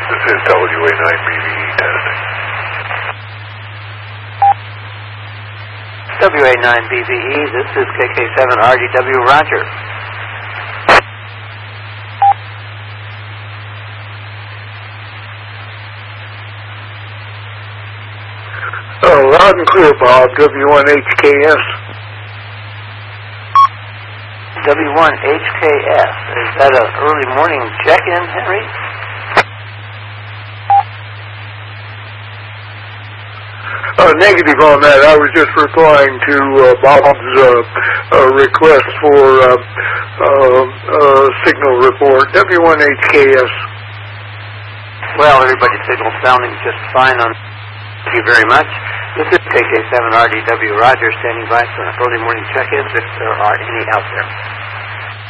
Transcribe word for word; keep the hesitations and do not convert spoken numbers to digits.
This is W A nine B B E testing. W A nine B B E, this is K K seven R D W, Roger. Oh, loud and clear, Bob. W one H K S. W one H K S. Is that an early morning check-in, Henry? Uh, negative on that. I was just replying to uh, Bob's uh, uh, request for uh, uh, uh, signal report. W one H K S. Well, everybody's signal sounding just fine on. Thank you very much. This is K K seven R D W, Roger, standing by for early morning check-ins if there are any out there.